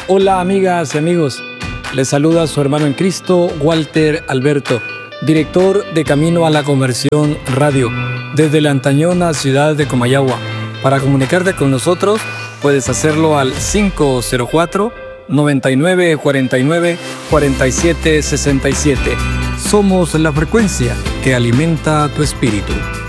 Hola amigas y amigos, les saluda su hermano en Cristo, Walter Alberto, director de Camino a la Conversión Radio, desde la antañona ciudad de Comayagua. Para comunicarte con nosotros, puedes hacerlo al 504-9949-4767. Somos la frecuencia que alimenta tu espíritu.